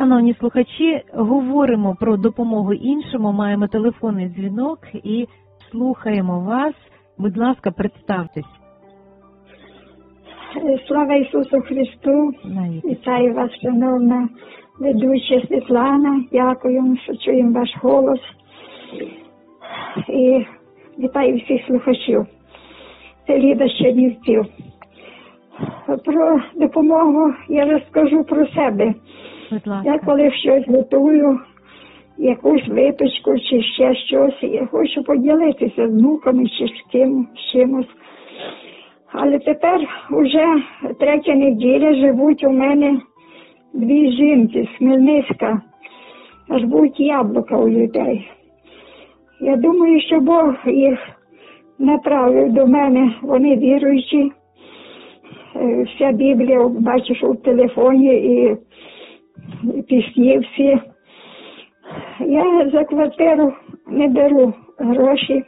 Шановні слухачі, говоримо про допомогу іншому, маємо телефонний дзвінок і слухаємо вас. Будь ласка, представтесь. Слава Ісусу Христу! Вітаю вас, шановна ведуча Світлана. Дякую, що чуємо ваш голос. І вітаю всіх слухачів. Це Ліда з Чернівців. Про допомогу я розкажу про себе. Я коли щось готую, якусь випічку чи ще щось, я хочу поділитися з внуками чи з чимось. Але тепер уже третя неділя живуть у мене дві жінки з Хмельницька, аж будуть яблука у людей. Я думаю, що Бог їх направив до мене, вони віруючі. Вся Біблія, бачиш, у телефоні і пісні всі. Я за квартиру не беру гроші.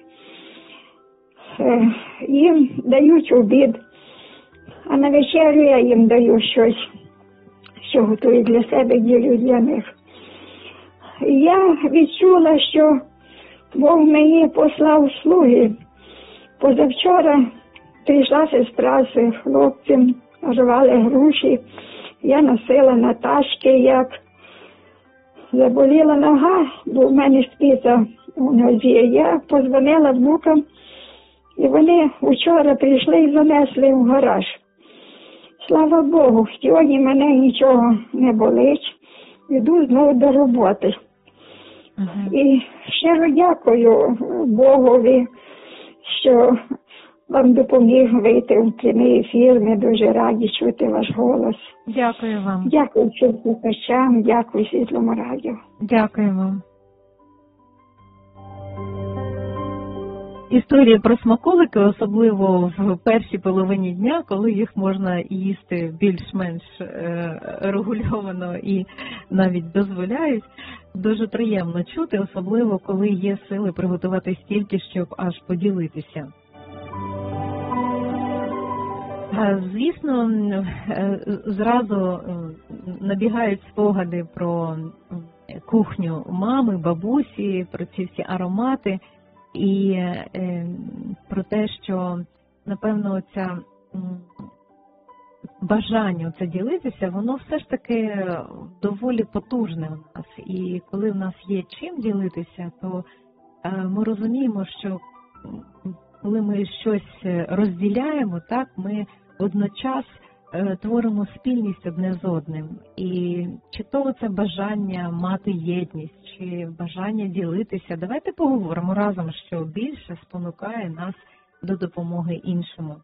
Їм дають обід, а на вечерю я їм даю щось, що готую для себе, ділю для них. Я відчула, що Бог мені послав слуги. Позавчора прийшла сестра з хлопцем, рвали груші, я носила на тачки, як заболіла нога, бо в мене спіца у нозі. Я подзвонила внукам, і вони вчора прийшли і занесли в гараж. Слава Богу, сьогодні мене нічого не болить, йду знову до роботи. І щиро дякую Богові, що вам допоміг вийти в прямий ефір. Ми дуже раді чути ваш голос. Дякую вам. Дякую всім слухачам, дякую Світлому радіо. Дякую вам. Історія про смаколики, особливо в першій половині дня, коли їх можна їсти більш-менш регульовано і навіть дозволяють, дуже приємно чути, особливо коли є сили приготувати стільки, щоб аж поділитися. Звісно, зразу набігають спогади про кухню мами, бабусі, про ці всі аромати. І про те, що, напевно, це бажання це ділитися, воно все ж таки доволі потужне у нас. І коли в нас є чим ділитися, то ми розуміємо, що коли ми щось розділяємо, так, ми водночас творимо спільність одне з одним. І чи то це бажання мати єдність, чи бажання ділитися. Давайте поговоримо разом, що більше спонукає нас до допомоги іншому.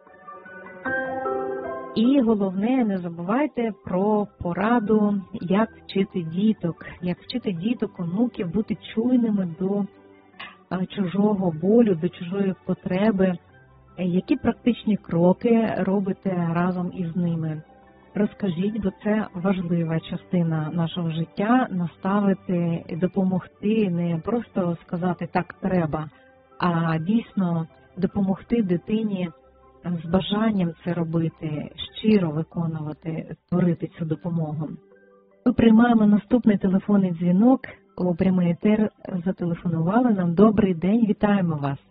І головне, не забувайте про пораду, як вчити діток, онуків бути чуйними до чужого болю, до чужої потреби. Які практичні кроки робите разом із ними? Розкажіть, бо це важлива частина нашого життя, наставити, допомогти, не просто сказати «так треба», а дійсно допомогти дитині з бажанням це робити, щиро виконувати, творити цю допомогу. Ми приймаємо наступний телефонний дзвінок. У прямий етер зателефонували нам. Добрий день, вітаємо вас.